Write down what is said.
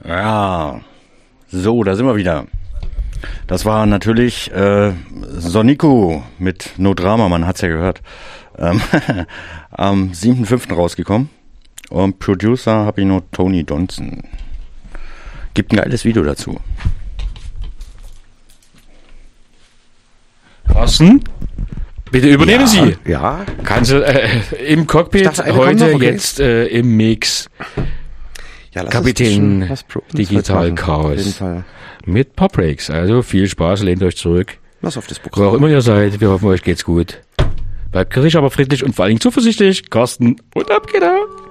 Ja, so, da sind wir wieder. Das war natürlich Sonico mit No Drama, man hat's ja gehört. Am 7.5. rausgekommen. Und Producer habe ich noch Tony Donson. Gibt ein geiles Video dazu. Carsten, bitte übernehmen Sie. Ja. Kannst du im Cockpit dachte, heute noch, okay. jetzt im Mix. Ja, Kapitän Digital Chaos mit Pop Breaks. Also viel Spaß, lehnt euch zurück. Was auf das Wo auch Programm. immer ihr seid, wir hoffen, euch geht's gut. Bleibt kritisch, aber friedlich und vor allen Dingen zuversichtlich. Carsten, und ab geht er.